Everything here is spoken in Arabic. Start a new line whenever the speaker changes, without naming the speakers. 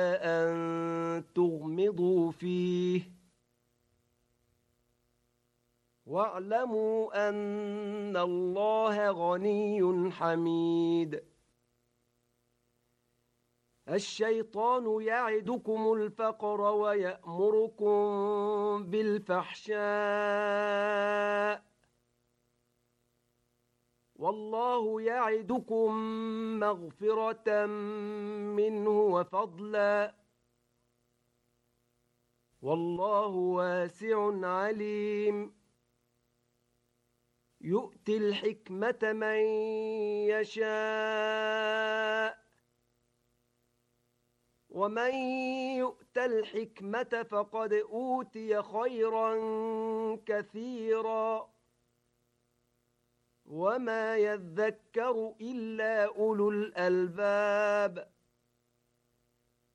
أن تغمضوا فيه واعلموا أن الله غني حميد. الشيطان يعدكم الفقر ويأمركم بالفحشاء والله يعدكم مغفرة منه وفضلا والله واسع عليم. يؤتي الحكمة من يشاء ومن يؤت الحكمة فقد أوتي خيرا كثيرا وما يذكر إلا أولو الألباب.